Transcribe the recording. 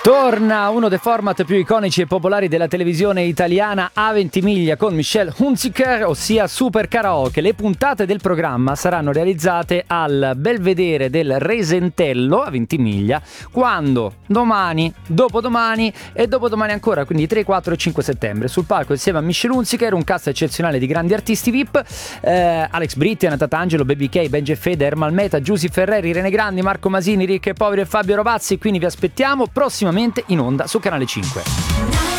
Torna uno dei format più iconici e popolari della televisione italiana a Ventimiglia con Michelle Hunziker, ossia Super Karaoke. Le puntate del programma saranno realizzate al Belvedere del Resentello a Ventimiglia, quando domani, dopodomani e dopodomani ancora, quindi 3, 4 e 5 settembre. Sul palco insieme a Michelle Hunziker un cast eccezionale di grandi artisti VIP, Alex Britti, Anna Tatangelo, Baby K, Benji Fede, Ermal Meta, Giusy Ferreri, Rene Grandi, Marco Masini, Ricche e Poveri e Fabio Rovazzi. Quindi vi aspettiamo prossimamente in onda su Canale 5.